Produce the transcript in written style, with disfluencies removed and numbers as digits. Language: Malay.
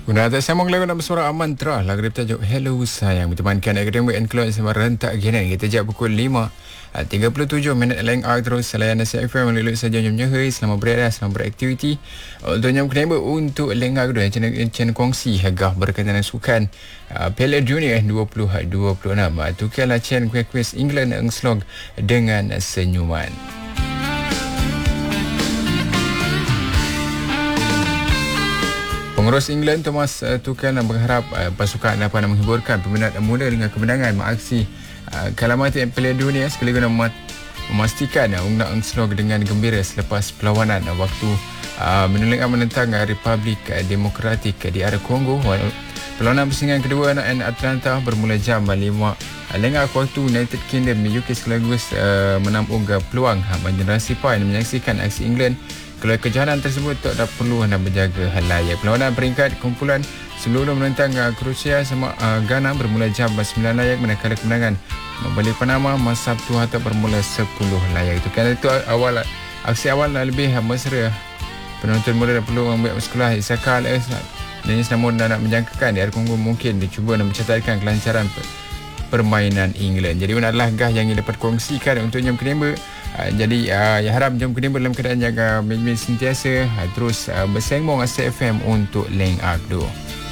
Guna atas sambung lagu nak bersuara mantra lagu dia bertajuk Hello Sayang bertemankan Academic Influence sama rentak gini kita jap pukul 5:37 Leng Ark terus layan Nasi FM melalui saja jam nyehai selama beredas selama beraktiviti untuk jam kenapa untuk Leng Ark channel kongsi agak berkaitan dengan sukan Piala Dunia 2026 tukarlah channel kuis England Engslog dengan senyuman. Pengurus England Thomas Tuchel berharap pasukan dapat menghiburkan peminat muda dengan kemenangan mengaksi kalamati Piala Dunia sekaligus memastikan Ungnak Engslog dengan gembira selepas perlawanan waktu menentang Republik Demokratik di Arab Kongo. Perlawanan persaingan kedua Atlanta bermula jam 5 lengah waktu United Kingdom UK sekaligus menampung peluang generasi PAI menyaksikan aksi England. Kalau kejalanan tersebut tak perlu anda berjaga hal layak. Perlawanan peringkat kumpulan sebelum menentang Croatia sama Ghana bermula jam 9 layak manakala kemenangan membalik Panama masa Sabtu atau bermula 10 layak. Itu kan itu awal aksi awal lebih mesra. Penonton muda perlu ambil sekolah Isaka Alex dan namun nak menjangkakan di Kongo mungkin dicuba dan mencatatkan kelancaran permainan England. Jadi adalah gah yang dapat kongsikan untuk jam kedua. Jadi ya harap jam kedua dalam keadaan jaga sentiasa terus bersembang ASEC FM untuk Leng Ark 2.